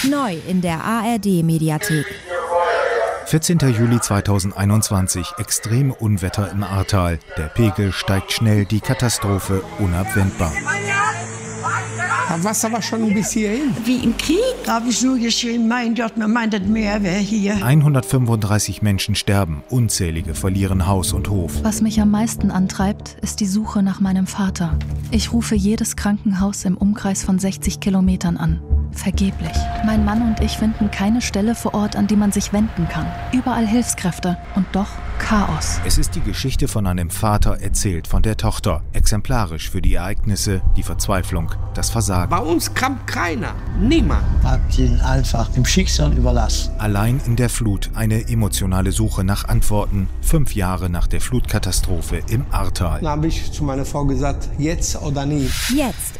Neu in der ARD-Mediathek. 14. Juli 2021, extreme Unwetter im Ahrtal. Der Pegel steigt schnell, die Katastrophe unabwendbar. Das Wasser war schon bis hierhin. Wie im Krieg habe ich nur geschrien, mein Gott, man meint, das Meer wäre hier. 135 Menschen sterben, unzählige verlieren Haus und Hof. Was mich am meisten antreibt, ist die Suche nach meinem Vater. Ich rufe jedes Krankenhaus im Umkreis von 60 Kilometern an. Vergeblich. Mein Mann und ich finden keine Stelle vor Ort, an die man sich wenden kann. Überall Hilfskräfte und doch Chaos. Es ist die Geschichte von einem Vater, erzählt von der Tochter. Exemplarisch für die Ereignisse, die Verzweiflung, das Versagen. Bei uns kam keiner, niemand. Hat ihn einfach dem Schicksal überlassen. Allein in der Flut, eine emotionale Suche nach Antworten, 5 Jahre nach der Flutkatastrophe im Ahrtal. Dann habe ich zu meiner Frau gesagt, jetzt oder nie. Jetzt